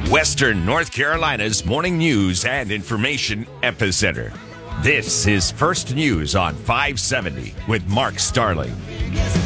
Western North Carolina's morning news and information epicenter. This is First News on 570 with Mark Starling.